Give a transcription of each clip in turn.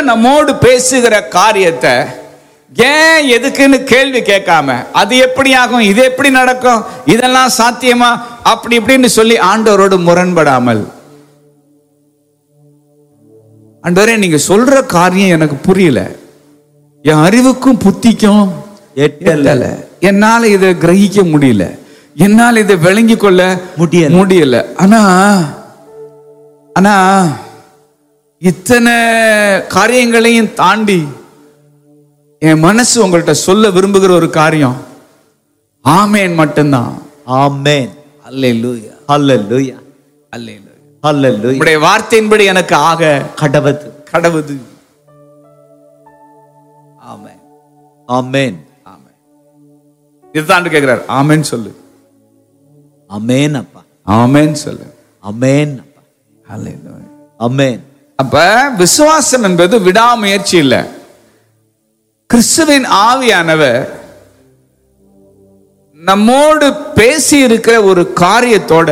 தேவன் நம்மோடு பேசுகிற காரியத்தை ஏன் எதுக்குன்னு கேள்வி கேட்காம, அது எப்படி ஆகும், இது எப்படி நடக்கும், இதெல்லாம் சாத்தியமா, அப்படி இப்படின்னு சொல்லி ஆண்டவரோடு முரண்படாமல், ஆண்டவரே நீங்க சொல்ற காரியம் எனக்கு புரியல, என் அறிவுக்கும் புத்திக்கும் எட்டல, என்னால இதை கிரகிக்க முடியல, என்னால் இதை விளங்கி கொள்ள முடியல. ஆனா இத்தனை காரியங்களையும் தாண்டி என் மனசு உங்கள்கிட்ட சொல்ல விரும்புகிற ஒரு காரியம் ஆமேன் மட்டும்தான். ஆமேன். அல்லேலூயா, அல்லேலூயா, அல்லேலூயா, அல்லேலூயா. உம்முடைய வார்த்தையின்படி எனக்கு ஆக கடவுது, கடவுது. ஆமென், ஆமென், ஆமென். இதுதான் கேட்கிறார். ஆமென் சொல்லு. ஆமென் அப்பா. ஆமென் சொல்லு. ஆமென் அப்பா. அல்லேலூயா, ஆமென். அப்ப விசுவாசம் என்பது விடாமுயற்சி இல்லை. கிறிஸ்துவின் ஆவியானவர் நம்மோடு பேசி இருக்கிற ஒரு காரியத்தோட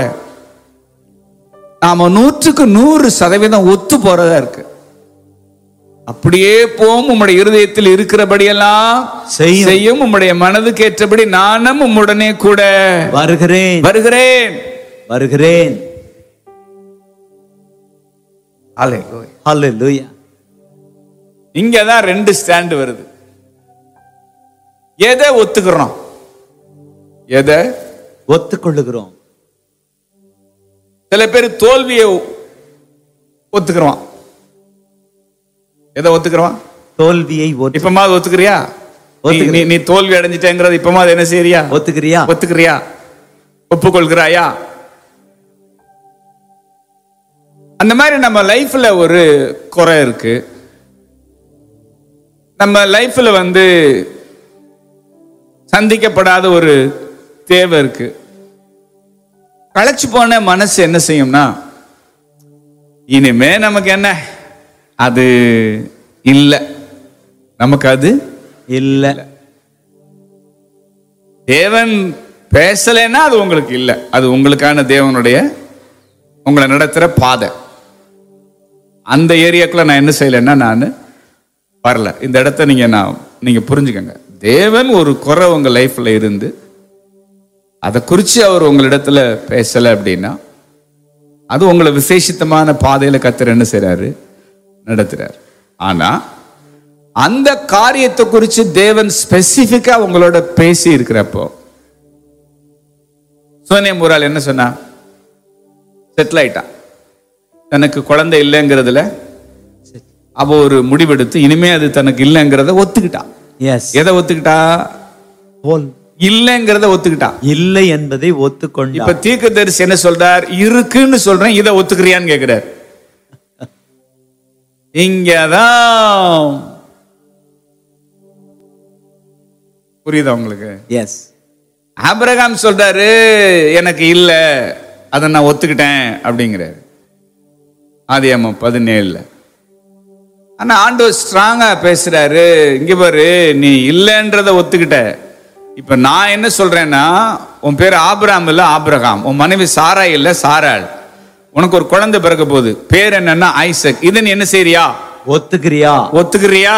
நாம 100% ஒத்து போறதா இருக்கு. அப்படியே போம், உம்முடைய இருதயத்தில் இருக்கிறபடியெல்லாம் செய்யும், உம்முடைய மனதுக்கு ஏற்றபடி நானும் உம்முடனே கூட வருகிறேன், வருகிறேன், வருகிறேன். அல்லேலூயா, அல்லேலூயா. இங்கதான் 2 ஸ்டாண்ட் வருது. எதை ஒத்துக்கிறோம், எதை ஒத்துக்கொள்ளுகிறோம். சில பேர் தோல்வியை ஒத்துக்கிறோம். எதை ஒத்துக்கிறோம்? தோல்வியை. இப்பமா ஒத்துக்கிறியா? நீ தோல்வி அடைஞ்சிட்டேங்கிறது இப்பமா என்ன செய்யறியா? ஒத்துக்கிறியா? ஒத்துக்கிறியா? ஒப்புக்கொள்கிறாயா? அந்த மாதிரி நம்ம லைஃப்ல ஒரு குறை இருக்கு. நம்ம லைஃப்ல சந்திக்கப்படாத ஒரு தேவை இருக்கு. களைச்சு போன மனசு என்ன செய்யும்னா, இனிமே நமக்கு என்ன, அது இல்லை, நமக்கு அது இல்லை. தேவன் பேசலைன்னா அது உங்களுக்கு இல்லை, அது உங்களுக்கான தேவனுடைய உங்களை நடத்துற பாதை. அந்த ஏரியாக்குள்ள நான் என்ன செய்யலைன்னா நான் வரல. இந்த இடத்த நீங்க புரிஞ்சுக்கங்க. தேவன் ஒரு குறை உங்க லைஃப்ல இருந்து அதை குறித்து அவர் உங்களிடத்துல பேசலை அப்படின்னா, அது உங்களை விசேஷித்தமான பாதையில கர்த்தர் என்ன செய்றாரு? நடத்துறார். ஆனா அந்த காரியத்தை குறித்து தேவன் ஸ்பெசிபிக்கா உங்களோட பேசி இருக்கிறப்போ, சோனியா முரால் என்ன சொன்னா? செட்டில் ஆயிட்டான். தனக்கு குழந்தை இல்லைங்கிறதுல அவ ஒரு முடிவெடுத்து இனிமே அது தனக்கு இல்லைங்கிறத ஒத்துக்கிட்டான். எதை ஒத்துக்கிட்டா? இல்லைங்கிறத ஒத்துக்கிட்டா. இல்லை என்பதை ஒத்துக்கொண்டா. இப்ப தீர்க்கதரிசி என்ன சொல்றார்? இருக்குன்னு சொல்றேன், இதை ஒத்துக்கிறியான்னு கேட்கிறார். இங்கதான் புரியுதா உங்களுக்கு? எஸ். ஆபிரகாம் சொல்றாரு எனக்கு இல்ல, அதை நான் ஒத்துக்கிட்டேன் அப்படிங்கிறாரு. ஆதியாகமம் 17. ஆனா ஆண்டவர் ஸ்ட்ராங்கா பேசுறாரு. இங்க பாரு, நீ இல்லைன்றத ஒத்துக்கிட்ட. இப்ப நான் என்ன சொல்றேன்னா, உன் பேர் ஆபிரகாம் இல்ல ஆபிரகாம், உன் மனைவி சாரா இல்ல சாராள், உனக்கு ஒரு குழந்தை பிறக்க போகுது, பேர் என்னன்னா ஐசக். இதை நீ என்ன செய்யறியா? ஒத்துக்கிறியா? ஒத்துக்கிறியா?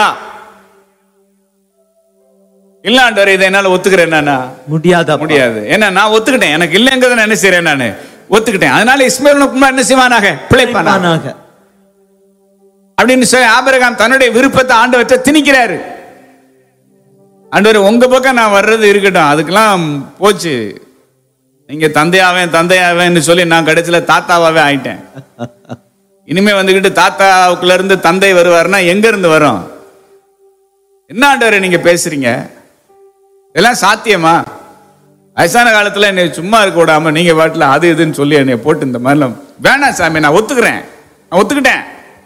இல்ல ஆண்டவரே, இதை என்னால ஒத்துக்கிறேன்னா முடியாது, முடியாது. ஏன்னா நான் ஒத்துக்கிட்டேன், எனக்கு இல்லைங்கிறத நான் என்ன செய்யறேன்? நான் ஒத்துக்கிட்டேன். அதனால இஸ்மாயில் என்ன செய்வானாக? பிழைப்பானாக அப்படின்னு சொல்லி ஆபிரகாம் தன்னுடைய விருப்பத்தை ஆண்டவற்றை திணிக்கிறாரு. ஆண்டவர் உங்க பக்கம் நான் வர்றது இருக்கட்டும், அதுக்கெல்லாம் போச்சு, நீங்க தந்தையாவேன்னு சொல்லி நான் கடைசியில தாத்தாவாவே ஆயிட்டேன். இனிமே வந்துகிட்டு தாத்தாவுக்குள்ள இருந்து தந்தை வருவாருன்னா எங்க இருந்து வரும்? என்ன ஆண்டவரே நீங்க பேசுறீங்க? இதெல்லாம் சாத்தியமா? வயசான காலத்துல என்னை சும்மா இருக்க விடாம நீங்க பாட்டுல அது இதுன்னு சொல்லி என்னை போட்டு இந்த மாதிரிலாம் வேணாம் சாமி, நான் ஒத்துக்கிறேன், நான் ஒத்துக்கிட்டேன்.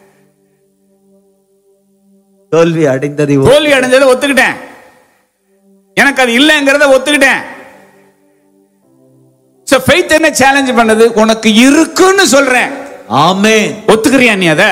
தோல்வி அடைஞ்சதை ஒத்துக்கிட்டேன், எனக்கு அது இல்லைங்கிறத ஒத்துக்கிட்டேன். சோ ஃபெய்த் என்ன சேலஞ்ச் பண்ணது? உனக்கு இருக்குன்னு சொல்றேன். ஆமென். ஒத்துக்கிறியா நீ அத?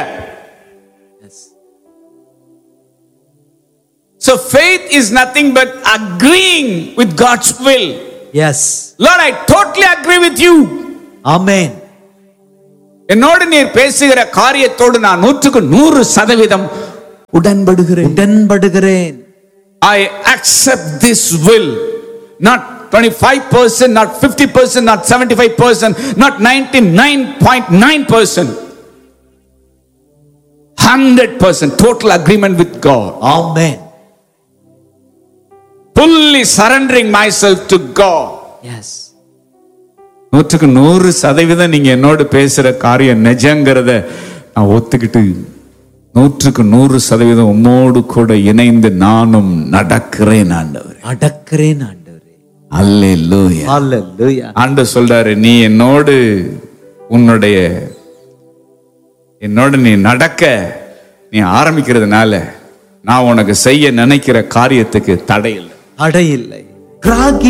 So faith is nothing but agreeing with God's will. Yes. Lord, I totally agree with you. Amen. என்னோடு நீர் பேசுகிற காரியத்தோடு நான் 100% உடன்படுகிறேன். I accept this will. Not 25%, not 50%, not 75%, not 99.9%. 100% total agreement with God. Amen. Fully surrendering myself to God. Yes. 100% நீங்க என்னோடு பேசுற காரியம் நிஜங்கிறத நான் ஒத்துக்கிட்டு 100% உம்மோடு கூட இணைந்து நானும் நடக்கிறேன் ஆண்டவரே. நடக்கிறேன் ஆண்டவரே. அல்லேலூயா. அல்லேலூயா. ஆண்டவர் சொல்றாரு, நீ என்னோடு நீ நடக்க நீ ஆரம்பிக்கிறதுனால நான் உனக்கு செய்ய நினைக்கிற காரியத்துக்கு தடை இல்லை.